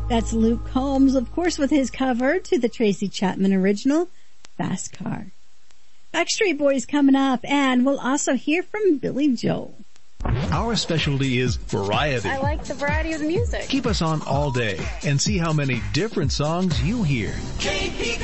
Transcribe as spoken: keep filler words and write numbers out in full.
That's Luke Combs, of course, with his cover to the Tracy Chapman original, Fast Car. Backstreet Boys coming up, and we'll also hear from Billy Joel. Our specialty is variety. I like the variety of the music. Keep us on all day and see how many different songs you hear. K P